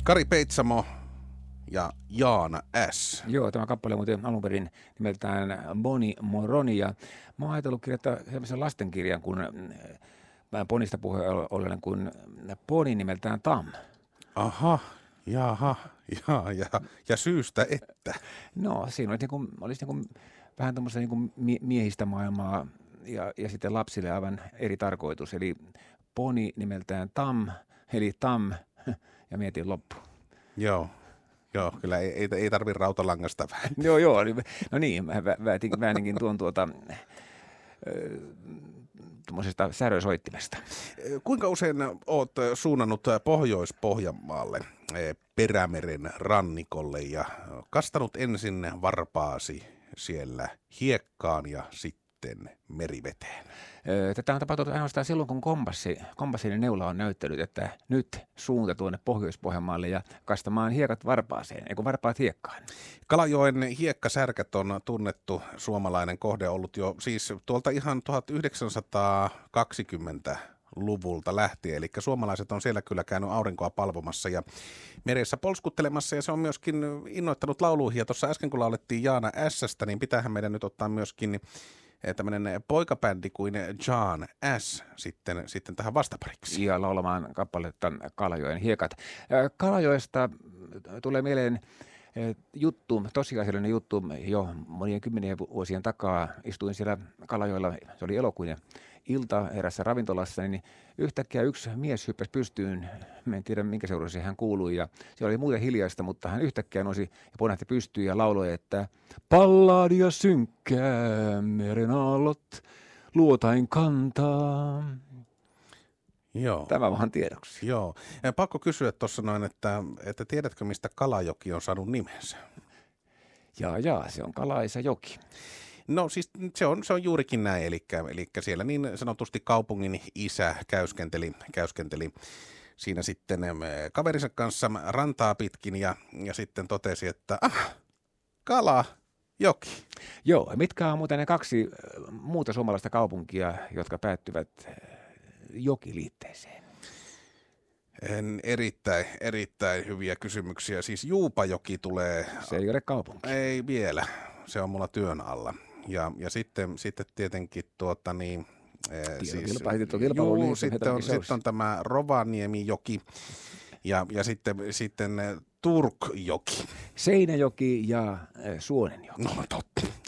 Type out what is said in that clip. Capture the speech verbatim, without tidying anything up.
Kari Peitsamo ja Jaana S. Joo, tämä kappale on muuten alun perin nimeltään Boni Moroni, ja mä oon ajatellut kirjoittaa sellaisen lastenkirjan, kun mä Bonista puheen ollen, kun Boni nimeltään Tam. Aha, jaha, ja, ja, ja syystä että. No, siinä olisi, niin kuin, olisi niin kuin, vähän tämmöistä niin kuin miehistä maailmaa ja, ja sitten lapsille aivan eri tarkoitus. Eli Boni nimeltään Tam, eli Tam, ja mietin loppu. Joo. Joo, kyllä ei, ei, ei tarvitse rautalangasta vähän. Joo, joo. No niin, mä vääninkin tuon tuota tuommoisesta särösoittimesta. Kuinka usein olet suunnannut Pohjois-Pohjanmaalle Perämeren rannikolle ja kastanut ensin varpaasi siellä hiekkaan ja sitten meriveteen? Tätä on tapahtunut ainoastaan silloin, kun kompassi, kompassin neula on näyttänyt, että nyt suunta tuonne Pohjois-Pohjanmaalle ja kastamaan hiekat varpaaseen, eikö varpaat hiekkaan. Kalajoen hiekkasärkät on tunnettu suomalainen kohde ollut jo siis tuolta ihan tuhatyhdeksänsataakaksikymmentäluvulta lähtien, eli suomalaiset on siellä kyllä käynyt aurinkoa palvomassa ja meressä polskuttelemassa, ja se on myöskin innoittanut lauluihin, ja tuossa äsken kun laulettiin Jaana S:stä, niin pitäähän meidän nyt ottaa myöskin tämmöinen poikabändi kuin John S. sitten, sitten tähän vastapariksi. Ja laulamaan kappaletta Kalajoen hiekat. Kalajoesta tulee mieleen juttu, tosiasiallinen juttu jo monien kymmenien vuosien takaa. Istuin siellä Kalajoella, se oli elokuinen ilta erässä ravintolassa, niin yhtäkkiä yksi mies hyppäsi pystyyn, en tiedä minkä seurasi hän kuului, ja se oli muuten hiljaista, mutta hän yhtäkkiä nousi ja ponahti pystyyn ja lauloi, että palladia synkkää, meren aallot luotain kantaa. Joo. Tämä vaan tiedoksi. Joo. Ja pakko kysyä tuossa noin, että, että tiedätkö mistä Kalajoki on saanut nimensä? Jaa, jaa, se on Kalaisa joki. No siis se on, se on juurikin näin, eli, eli siellä niin sanotusti kaupungin isä käyskenteli, käyskenteli siinä sitten kaverinsa kanssa rantaa pitkin ja, ja sitten totesi, että ah, Kala, joki. Joo, mitkä on muuten ne kaksi muuta suomalaista kaupunkia, jotka päättyvät jokiliitteeseen? En, erittäin, erittäin hyviä kysymyksiä. Siis Juupajoki tulee... Se ei ole kaupunki. Ei vielä, se on mulla työn alla. Ja, ja sitten, sitten tietenkin tuota niin... Siis, juu, sitten, on, sitten on tämä Rovaniemijoki ja, ja sitten, sitten Turkjoki. Seinäjoki ja Suonenjoki. No totta.